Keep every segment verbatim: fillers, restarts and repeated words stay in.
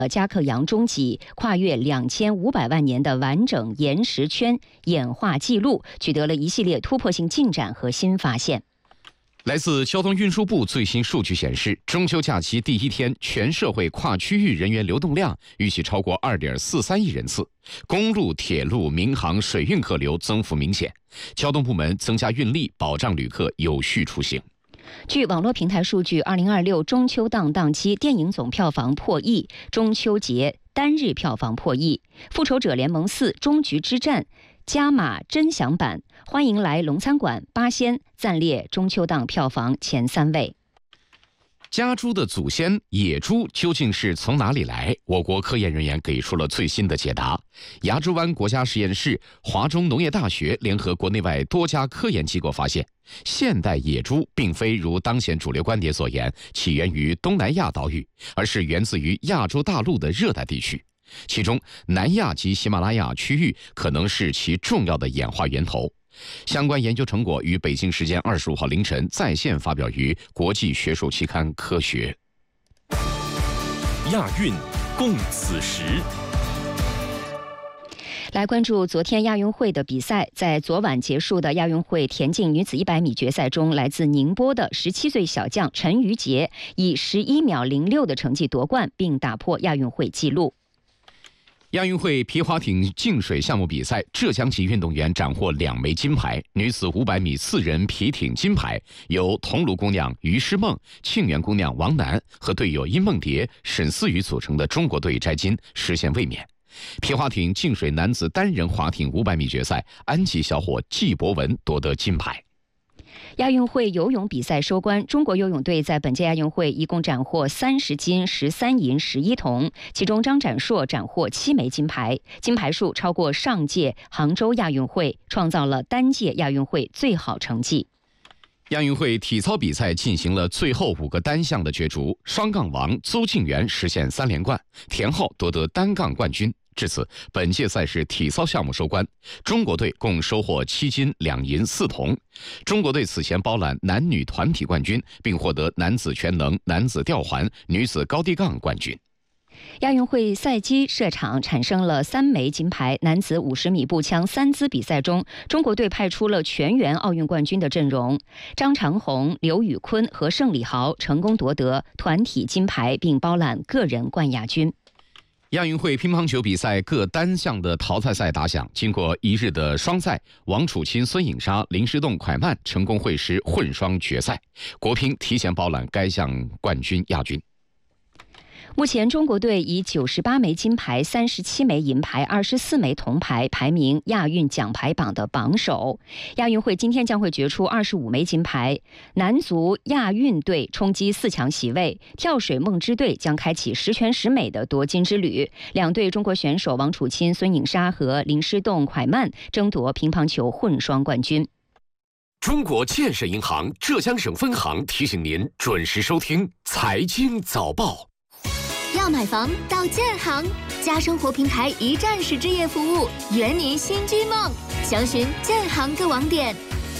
加克洋中脊跨越两千五百万年的完整岩石圈演化记录，取得了一系列突破性进展和新发现。 来自交通运输部最新数据显示，中秋假期第一天，全社会跨区域人员流动量预计超过 二点四三亿人次，公路、铁路、民航、水运客流增幅明显，交通部门增加运力，保障旅客有序出行。 据网络平台数据，二零二六中秋档档期电影总票房破亿，中秋节单日票房破亿，《复仇者联盟四：终局之战》加码真享版，欢迎来龙餐馆、八仙暂列中秋档票房前三位。 家猪的祖先野猪究竟是从哪里来？我国科研人员给出了最新的解答。牙洲湾国家实验室、华中农业大学联合国内外多家科研机构发现，现代野猪并非如当前主流观点所言起源于东南亚岛屿，而是源自于亚洲大陆的热带地区。其中，南亚及喜马拉雅区域可能是其重要的演化源头。相关研究成果于北京时间二十五号凌晨在线发表于国际学术期刊《科学》。 亚运共此时。 来关注昨天亚运会的比赛，在昨晚结束的亚运会田径女子一百米决赛中，来自宁波的十七岁小将陈瑜婕以十一秒零六的成绩夺冠，并打破亚运会纪录。 亚运会皮划艇净水项目比赛，浙江籍运动员斩获两枚金牌。女子五百米四人皮艇金牌由桐庐姑娘于诗梦、庆元姑娘王楠和队友殷梦蝶、沈思雨组成的中国队摘金，实现卫冕。皮划艇净水男子单人划艇五百米决赛，安吉小伙季博文夺得金牌。 亚运会游泳比赛收官，中国游泳队在本届亚运会一共斩获三十金、十三银、十一铜，其中张展硕斩获七枚金牌，金牌数超过上届杭州亚运会，创造了单届亚运会最好成绩。 亚运会体操比赛进行了最后五个单项的角逐，双杠王邹敬园实现三连冠，田浩夺得单杠冠军。至此，本届赛事体操项目收官，中国队共收获七金两银四铜。中国队此前包揽男女团体冠军，并获得男子全能、男子吊环、女子高低杠冠军。 亚运会赛机设场产生了三枚金牌。男子五十米步枪三姿比赛中，中国队派出了全员奥运冠军的阵容，张长虹、刘宇坤和盛礼豪成功夺得团体金牌，并包揽个人冠亚军。 亚运会乒乓球比赛各单项的淘汰赛打响，经过一日的双赛，王楚钦、孙颖莎、林诗栋、蒯曼成功会师混双决赛，国乒提前包揽该项冠军、亚军。 目前，中国队以九十八枚金牌、三十七枚银牌、二十四枚铜牌，排名亚运奖牌榜的榜首。亚运会今天将会决出二十五枚金牌，男足亚运队冲击四强席位，跳水梦之队将开启十全十美的夺金之旅。两队中国选手王楚钦、孙颖莎和林诗栋、蒯曼争夺乒乓球混双冠军。 中国建设银行浙江省分行提醒您准时收听财经早报。 要买房到建行，家生活平台一站式置业服务，圆您新居梦。详询建行各网点。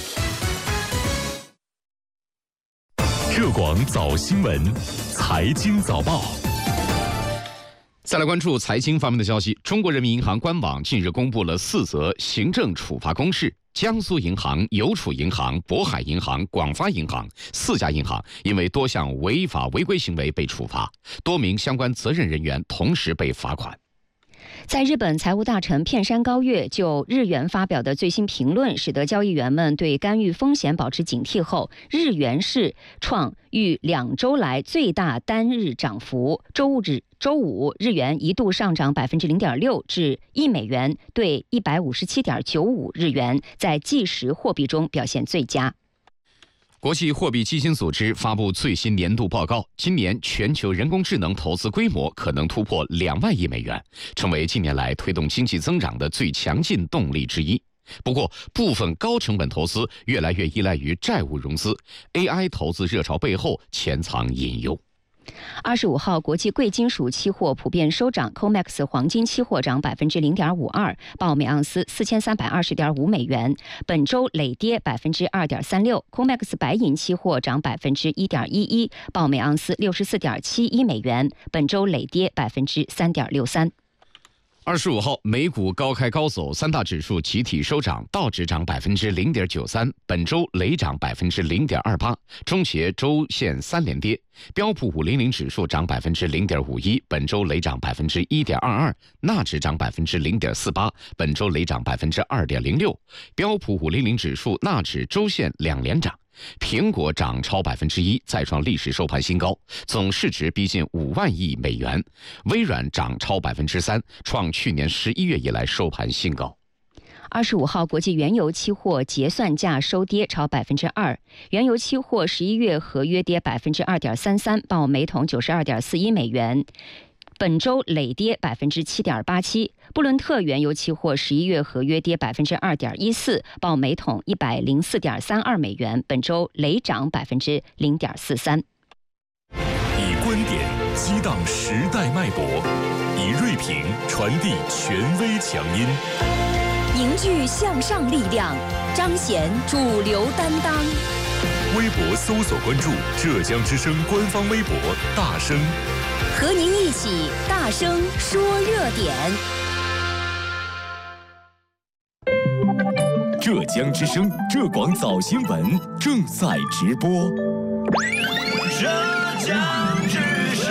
浙广早新闻，财经早报。 再来关注财经方面的消息，中国人民银行官网近日公布了四则行政处罚公示。江苏银行、邮储银行、渤海银行、广发银行四家银行因为多项违法违规行为被处罚，多名相关责任人员同时被罚款。 在日本财务大臣片山高月就日元发表的最新评论，使得交易员们对干预风险保持警惕后，日元市创逾两周来最大单日涨幅。周日周五，日元一度上涨百分之零点六至一美元兑一百五十七点九五日元，在即时货币中表现最佳。 国际货币基金组织发布最新年度报告，今年全球人工智能投资规模可能突破两万亿美元，成为近年来推动经济增长的最强劲动力之一。不过，部分高成本投资越来越依赖于债务融资 ，A I 投资热潮背后潜藏隐忧。 二十五号，国际贵金属期货普遍收涨 ，C O M E X 黄金期货涨百分之零点五二，报每盎司四千三百二十点五美元，本周累跌百分之二点三六。C O M E X 白银期货涨百分之一点一一，报每盎司六十四点七一美元，本周累跌百分之三点六三。 二十五号，美股高开高走，三大指数集体收涨，道指涨百分之零点九三，本周累涨百分之零点二八，终结周线三连跌。标普五零零指数涨百分之零点五一，本周累涨百分之一点二二，纳指涨百分之零点四八，本周累涨百分之二点零六。标普五零零指数、纳指周线两连涨。苹果涨超百分之一，再创历史收盘新高，总市值逼近五万亿美元。微软涨超百分之三，创去年十一月以来收盘新高。 二十五号，国际原油期货结算价收跌超百分之二，原油期货十一月合约跌百分之二点三三，报每桶九十二点四一美元。本周累跌百分之七点八七，布伦特原油期货十一月合约跌百分之二点一四，报每桶一百零四点三二美元，本周累涨百分之零点四三。 以观点激荡时代脉搏，以锐评传递权威强音， 凝聚向上力量，彰显主流担当。 微博搜索关注浙江之声官方微博大声。 和您一起大声说热点。 浙江之声浙广早新闻正在直播。 浙江之声。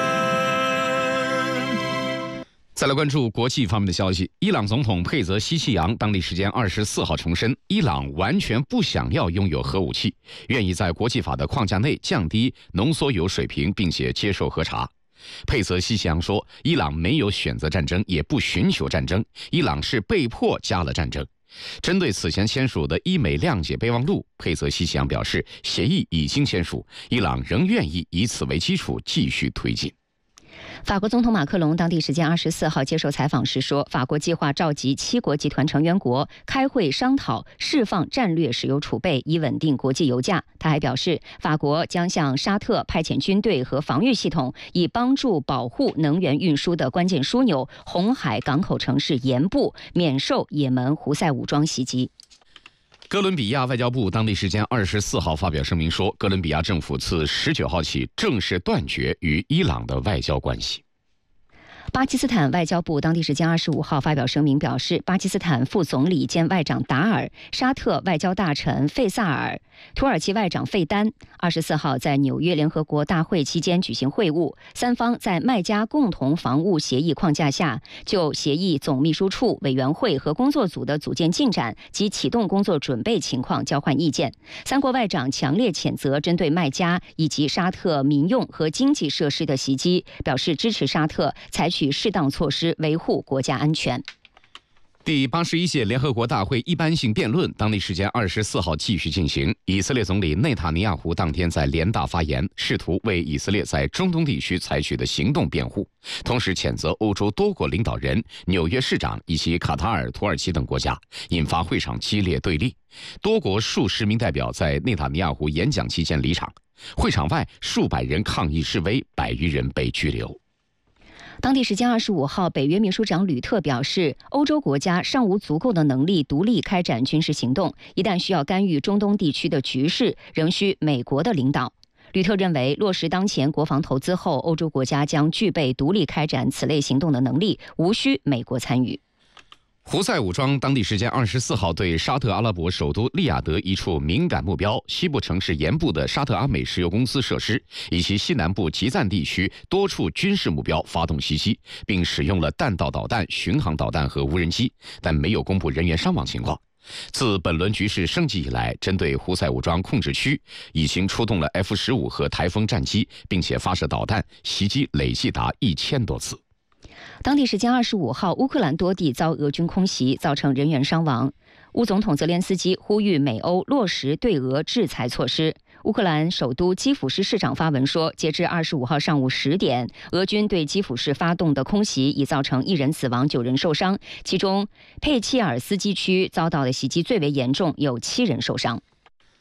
再来关注国际方面的消息，伊朗总统佩泽西契扬当地时间二十四号重申，伊朗完全不想要拥有核武器，愿意在国际法的框架内降低浓缩铀水平，并且接受核查。佩泽西契扬说，伊朗没有选择战争，也不寻求战争，伊朗是被迫加了战争。针对此前签署的伊美谅解备忘录，佩泽西契扬表示，协议已经签署，伊朗仍愿意以此为基础继续推进。 法国总统马克龙当地时间二十四号接受采访时说，法国计划召集七国集团成员国开会商讨释放战略石油储备，以稳定国际油价。他还表示，法国将向沙特派遣军队和防御系统，以帮助保护能源运输的关键枢纽红海港口城市盐部免受也门胡塞武装袭击。 哥伦比亚外交部当地时间二十四号发表声明说，哥伦比亚政府自十九号起正式断绝与伊朗的外交关系。 巴基斯坦外交部当地时间二十五号发表声明表示，巴基斯坦副总理兼外长达尔、沙特外交大臣费萨尔、土耳其外长费丹二十四号在纽约联合国大会期间举行会晤，三方在麦加共同防务协议框架下，就协议总秘书处、委员会和工作组的组建进展及启动工作准备情况交换意见。三国外长强烈谴责针对麦加以及沙特民用和经济设施的袭击，表示支持沙特采取适当措施维护国家安全。 第八十一届联合国大会一般性辩论当地时间二十四号继续进行。以色列总理内塔尼亚胡当天在联大发言，试图为以色列在中东地区采取的行动辩护，同时谴责欧洲多国领导人、纽约市长以及卡塔尔、土耳其等国家，引发会场激烈对立。多国数十名代表在内塔尼亚胡演讲期间离场，会场外数百人抗议示威，百余人被拘留。 当地时间二十五号，北约秘书长吕特表示，欧洲国家尚无足够的能力独立开展军事行动，一旦需要干预中东地区的局势，仍需美国的领导。吕特认为，落实当前国防投资后，欧洲国家将具备独立开展此类行动的能力，无需美国参与。 胡塞武装当地时间二十四号对沙特阿拉伯首都利雅得一处敏感目标西部城市盐部的沙特阿美石油公司设施以及西南部吉赞地区多处军事目标发动袭击，并使用了弹道导弹、巡航导弹和无人机，但没有公布人员伤亡情况。自本轮局势升级以来，针对胡塞武装控制区已经出动了 F 十五 和台风战机，并且发射导弹，袭击累计达一千多次。 当地时间二十五号，乌克兰多地遭俄军空袭，造成人员伤亡。乌总统泽连斯基呼吁美欧落实对俄制裁措施。乌克兰首都基辅市市长发文说，截至二十五号上午十点，俄军对基辅市发动的空袭已造成一人死亡、九人受伤，其中佩切尔斯基区遭到的袭击最为严重，有七人受伤。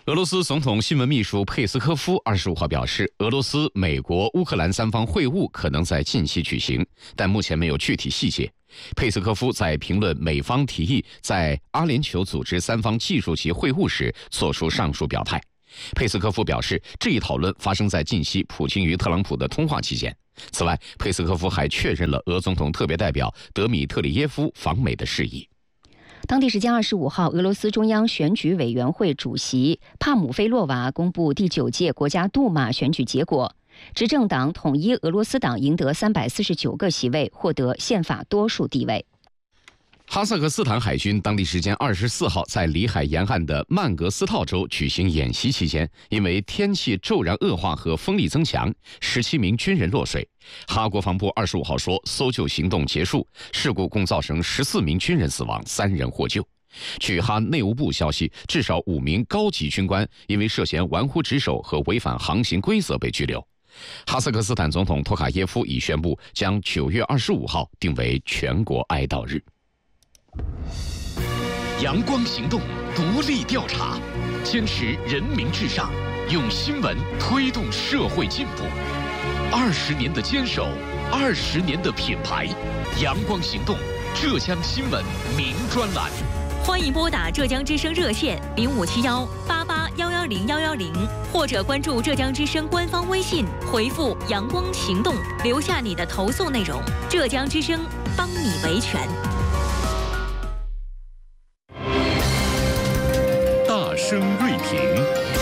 俄罗斯总统新闻秘书佩斯科夫二十五号表示，俄罗斯、美国、乌克兰三方会晤可能在近期举行，但目前没有具体细节。佩斯科夫在评论美方提议在阿联酋组织三方技术级会晤时作出上述表态。佩斯科夫表示，这一讨论发生在近期普京与特朗普的通话期间。此外，佩斯科夫还确认了俄总统特别代表德米特里耶夫访美的事宜。 当地时间二十五号，俄罗斯中央选举委员会主席帕姆菲洛娃公布第九届国家杜马选举结果，执政党统一俄罗斯党赢得三百四十九个席位，获得宪法多数地位。 哈萨克斯坦海军当地时间二十四号在里海沿岸的曼格斯套州举行演习期间，因为天气骤然恶化和风力增强，十七名军人落水。哈国防部二十五号说，搜救行动结束，事故共造成十四名军人死亡，三人获救。据哈内务部消息，至少五名高级军官因为涉嫌玩忽职守和违反航行规则被拘留。哈萨克斯坦总统托卡耶夫已宣布将九月二十五号定为全国哀悼日。 阳光行动独立调查，坚持人民至上，用新闻推动社会进步。二十年的坚守，二十年的品牌。阳光行动浙江新闻名专栏， 欢迎拨打浙江之声热线零五七幺八八幺幺零幺幺零，或者关注浙江之声官方微信，回复“阳光行动”，留下你的投诉内容。浙江之声帮你维权。 大声锐评。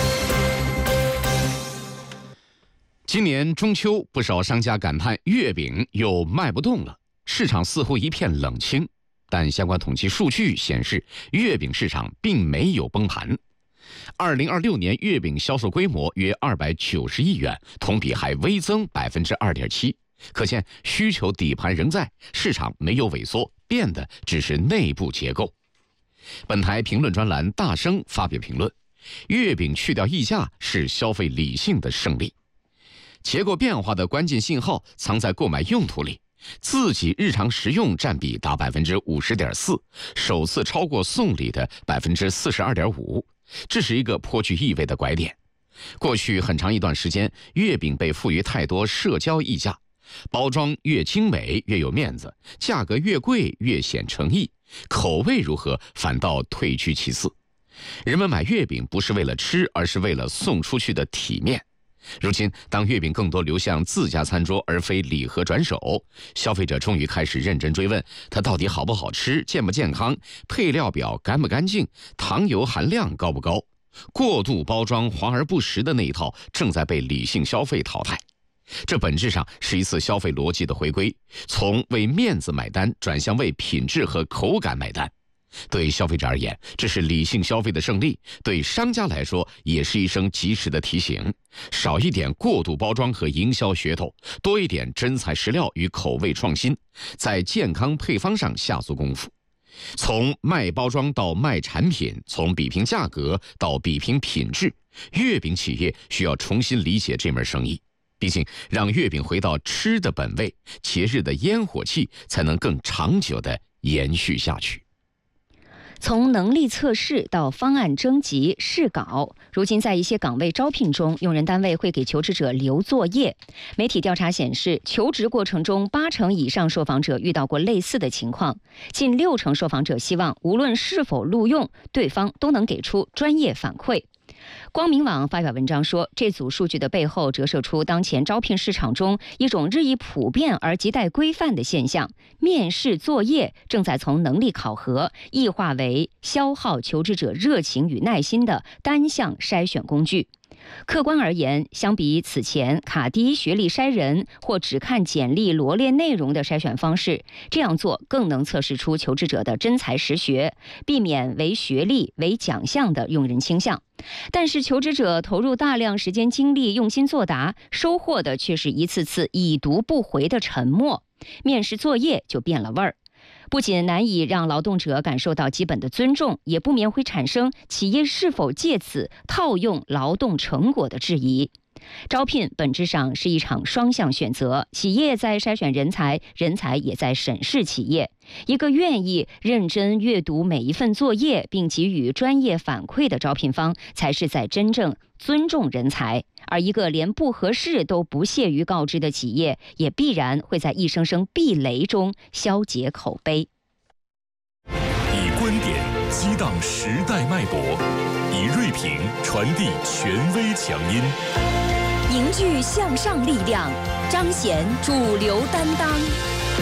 今年中秋，不少商家感叹月饼又卖不动了，市场似乎一片冷清。但相关统计数据显示，月饼市场并没有崩盘。二零二六年月饼销售规模约二百九十亿元，同比还微增百分之二点七。可见需求底盘仍在，市场没有萎缩，变的只是内部结构。本台评论专栏大声发表评论：月饼去掉溢价是消费理性的胜利。结构变化的关键信号藏在购买用途里，自己日常食用占比达百分之五十点四，首次超过送礼的百分之四十二点五，这是一个颇具意味的拐点。过去很长一段时间，月饼被赋予太多社交溢价，包装越精美越有面子，价格越贵越显诚意，口味如何反倒退居其次。人们买月饼不是为了吃，而是为了送出去的体面。如今，当月饼更多流向自家餐桌而非礼盒转手，消费者终于开始认真追问它到底好不好吃、健不健康、配料表干不干净、糖油含量高不高。过度包装、华而不实的那一套正在被理性消费淘汰。这本质上是一次消费逻辑的回归，从为面子买单转向为品质和口感买单。对消费者而言，这是理性消费的胜利；对商家来说，也是一声及时的提醒：少一点过度包装和营销噱头，多一点真材实料与口味创新，在健康配方上下足功夫。从卖包装到卖产品，从比拼价格到比拼品质，月饼企业需要重新理解这门生意。毕竟，让月饼回到吃的本味，节日的烟火气才能更长久地延续下去。 从能力测试到方案征集试稿，如今在一些岗位招聘中，用人单位会给求职者留作业。媒体调查显示，求职过程中八成以上受访者遇到过类似的情况，近六成受访者希望无论是否录用，对方都能给出专业反馈。光明网发表文章说，这组数据的背后折射出当前招聘市场中一种日益普遍而亟待规范的现象：面试作业正在从能力考核异化为消耗求职者热情与耐心的单项筛选工具。客观而言，相比此前卡低学历筛人或只看简历罗列内容的筛选方式，这样做更能测试出求职者的真才实学，避免唯学历为奖项的用人倾向。但是求职者投入大量时间精力用心作答，收获的却是一次次已读不回的沉默，面试作业就变了味儿。不仅难以让劳动者感受到基本的尊重，也不免会产生企业是否借此套用劳动成果的质疑。 招聘本质上是一场双向选择，企业在筛选人才，人才也在审视企业。一个愿意认真阅读每一份作业并给予专业反馈的招聘方，才是在真正尊重人才。而一个连不合适都不屑于告知的企业，也必然会在一声声避雷中消解口碑。 以观点激荡时代脉搏，以锐评传递权威强音， 凝聚向上力量，彰显主流担当。